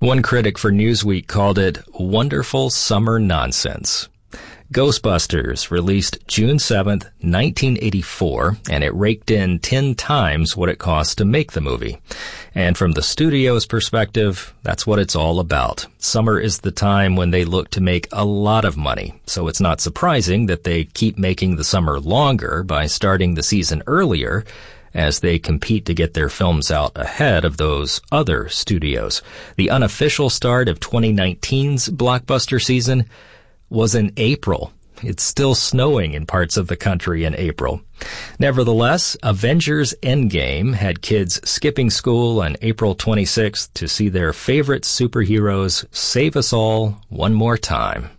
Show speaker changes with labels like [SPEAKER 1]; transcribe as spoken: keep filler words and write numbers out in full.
[SPEAKER 1] One critic for Newsweek called it wonderful summer nonsense. Ghostbusters released June seventh, nineteen eighty-four, and it raked in ten times what it cost to make the movie. And from the studio's perspective, that's what it's all about. Summer is the time when they look to make a lot of money, so it's not surprising that they keep making the summer longer by starting the season earlier as they compete to get their films out ahead of those other studios. The unofficial start of twenty nineteen's blockbuster season was in April. It's still snowing in parts of the country in April. Nevertheless, Avengers Endgame had kids skipping school on April twenty-sixth to see their favorite superheroes save us all one more time.